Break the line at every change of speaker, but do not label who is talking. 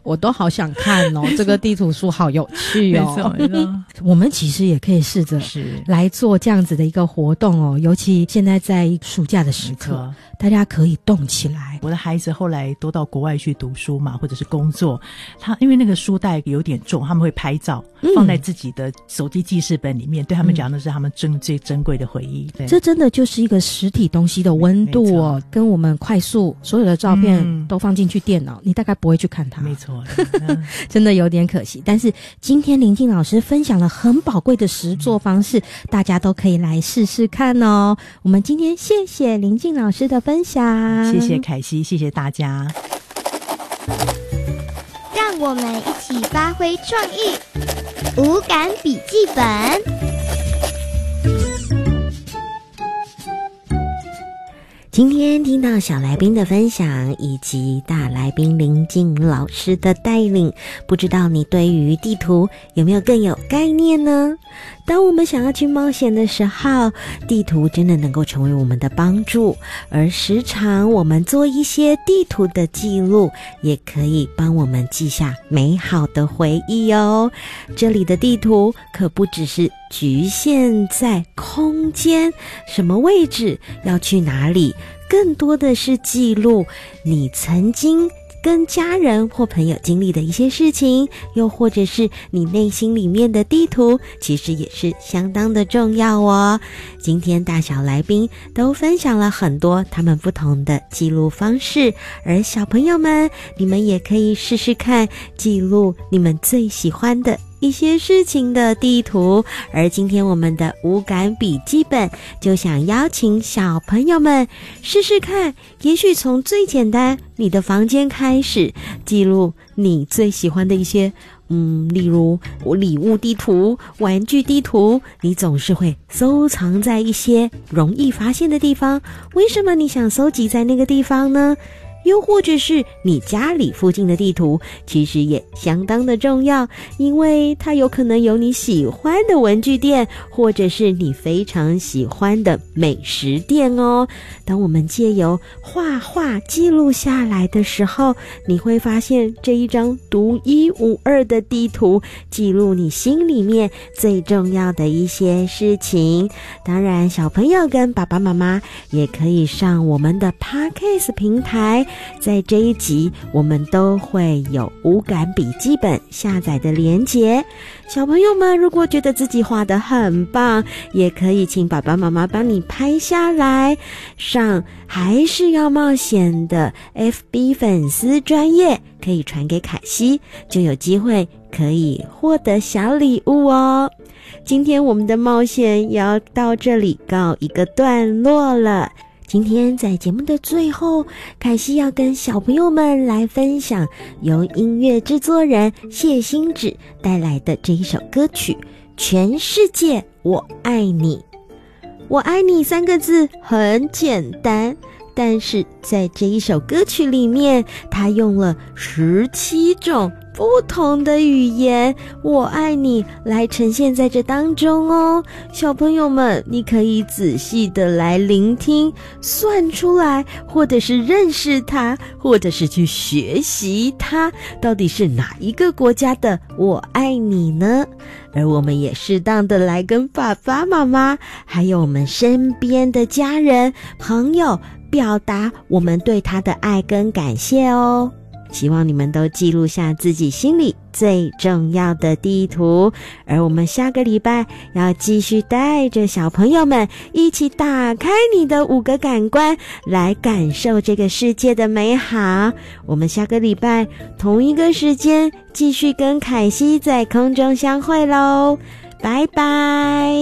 我都好想看哦，这个地图书好有趣哦。
没错没错
我们其实也可以试着来做这样子的一个活动哦，尤其现在在暑假的时刻，大家可以动起来。
我的孩子后来都到国外去读书嘛，或者是工作，他因为那个书袋有点重，他们会拍照放在自己的手机记事本里面，对他们讲的是他们最珍贵的回忆。
这真的就是一个实体东西的温度哦，跟我们快速所有的照片都放进去电脑，你大概不会去看它。
没错
真的有点可惜。但是今天玲静老师分享了很宝贵的实作方式，大家都可以来试试看哦。我们今天谢谢玲静老师的分享，
谢谢凯西，谢谢大家。
让我们一起发挥创意，五感笔记本。
今天听到小来宾的分享以及大来宾玲静老师的带领，不知道你对于地图有没有更有概念呢？当我们想要去冒险的时候，地图真的能够成为我们的帮助，而时常我们做一些地图的记录，也可以帮我们记下美好的回忆哦。这里的地图可不只是局限在空间，什么位置要去哪里，更多的是记录你曾经跟家人或朋友经历的一些事情，又或者是你内心里面的地图，其实也是相当的重要哦。今天大小来宾都分享了很多他们不同的记录方式，而小朋友们，你们也可以试试看记录你们最喜欢的一些事情的地图。而今天我们的五感笔记本就想邀请小朋友们试试看，也许从最简单你的房间开始，记录你最喜欢的一些例如礼物地图、玩具地图，你总是会收藏在一些容易发现的地方，为什么你想收集在那个地方呢？又或者是你家里附近的地图，其实也相当的重要，因为它有可能有你喜欢的文具店，或者是你非常喜欢的美食店哦。当我们借由画画记录下来的时候，你会发现这一张独一无二的地图，记录你心里面最重要的一些事情。当然，小朋友跟爸爸妈妈也可以上我们的 Podcast 平台，在这一集我们都会有五感笔记本下载的连结。小朋友们如果觉得自己画得很棒，也可以请爸爸妈妈帮你拍下来，上还是要冒险的 FB 粉丝专页，可以传给凯西，就有机会可以获得小礼物哦。今天我们的冒险也要到这里告一个段落了。今天在节目的最后，凯西要跟小朋友们来分享由音乐制作人谢欣芷带来的这一首歌曲《全世界我爱你》。我爱你三个字很简单，但是在这一首歌曲里面，他用了17种不同的语言我爱你来呈现在这当中哦。小朋友们，你可以仔细的来聆听，算出来，或者是认识它，或者是去学习它，到底是哪一个国家的我爱你呢？而我们也适当的来跟爸爸妈妈还有我们身边的家人朋友表达我们对他的爱跟感谢哦。希望你们都记录下自己心里最重要的地图，而我们下个礼拜要继续带着小朋友们一起打开你的5个感官，来感受这个世界的美好。我们下个礼拜同一个时间继续跟凯西在空中相会咯，拜拜。